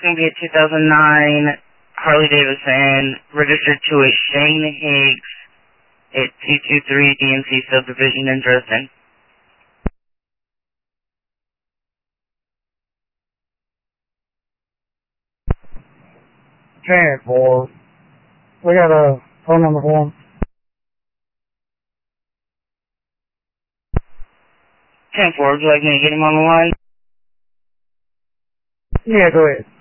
going to be a 2009 Harley Davidson, registered to a Shane Higgs at 223 DMC subdivision in Dresden. 10-4. We got a phone number for him. 10-4, would you like me to get him on the line? Yeah, go ahead.